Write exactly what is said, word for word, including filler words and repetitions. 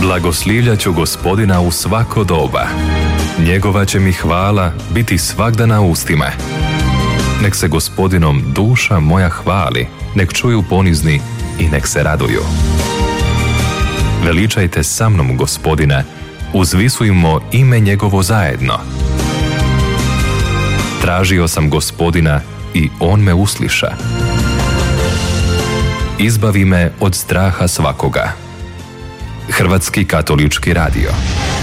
Blagoslivljat ću Gospodina u svako doba. Njegova će mi hvala biti svagda na ustima. Nek se Gospodinom duša moja hvali, nek čuju ponizni i nek se raduju. Veličajte sa mnom Gospodina, uzvisujmo ime njegovo zajedno. Tražio sam Gospodina i on me usliša. Izbavi me od straha svakoga. Hrvatski katolički radio.